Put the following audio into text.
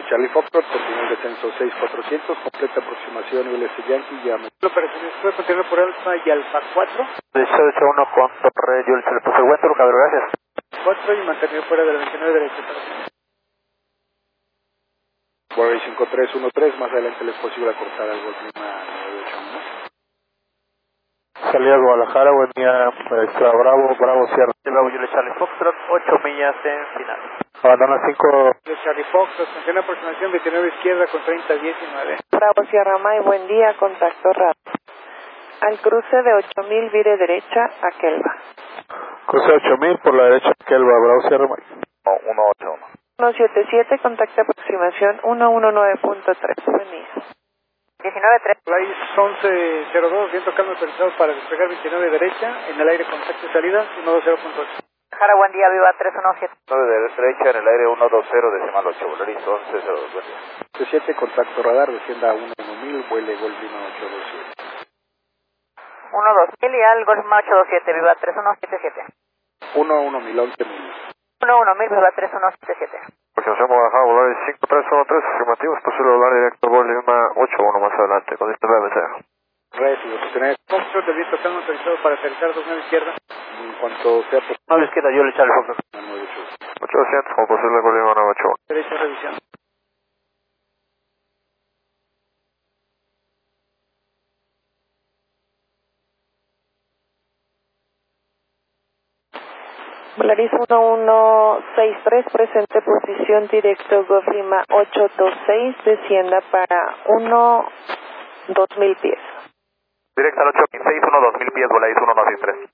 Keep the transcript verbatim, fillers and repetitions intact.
Charlie Foxtrot, continúa el descenso seis cuatrocientos, completa aproximación U L S Yankee, llame. La operación puede continuar por Alfa y Alfa cuatro. dieciocho uno con Torre, yo le puse el Wentworth, cabrón, gracias. cuatro y mantenido fuera de la veintinueve derecha. Huawei cinco tres uno tres, más adelante les posible acortar al Golf Lima nueve ocho uno. Salida a Guadalajara, buen día, extra Bravo, Bravo Sierra. Bravo, yo le Charlie Foxtrot, ocho millas en final. Abandona cinco. Charlie Fox, atención aproximación veintinueve izquierda con treinta diecinueve. Bravo Sierra May, buen día, contacto radio. Al cruce de ocho mil, vire derecha a Kelva. Cruce ocho mil por la derecha, Kelva, Bravo Sierra May. uno ocho uno. uno siete siete, contacto aproximación ciento diecinueve punto tres, buen día. diecinueve tres. Flight once cero dos, viento calmo autorizado para despegar veintinueve derecha, en el aire contacto y salida ciento veinte punto ocho. Jara, buen día, viva tres uno siete. nueve de derecha en el aire ciento veinte, decimal ocho, Volaris once cero dos, buen día. ocho siete, contacto radar, descienda a uno uno mil, vuele Golf Lima ocho dos siete. uno dos mil y al Golf Lima ocho dos siete, viva tres uno siete siete. uno uno mil, once mil. uno uno mil, viva tres uno siete siete. Aproximación Guadalajara, Volaris cinco tres uno tres, afirmativo, es posible volar directo Golf Lima ocho uno más adelante, con este B M C. Recibo, sostener Foxtrot, el viento calmo autorizado para aterrizar dos nueve izquierda, en cuanto sea posible. A la izquierda, yo le Charlie Foxtrot. nueve ocho uno. ocho doscientos, como posible Golf Lima nueve ocho uno. Derecha revisión. Volaris uno uno seis tres, presente posición directo Golf Lima ocho dos seis, descienda para uno dos mil pies. Directa al ocho seis uno dos mil pies, Volaris uno uno seis tres.